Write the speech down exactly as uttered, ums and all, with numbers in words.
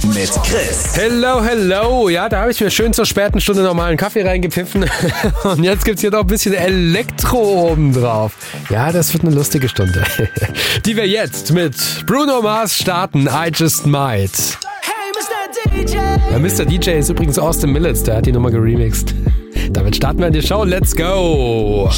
mit Chris. Hello, hello. Ja, da habe ich mir schön zur späten Stunde nochmal einen Kaffee reingepfiffen. Und jetzt gibt's hier noch ein bisschen Elektro oben drauf. Ja, das wird eine lustige Stunde. Die wir jetzt mit Bruno Mars starten. I Just Might. Hey, Mister D J. Ja, Mister D J ist übrigens Austin Millets, der hat die Nummer geremixed. Damit starten wir in die Show. Let's go!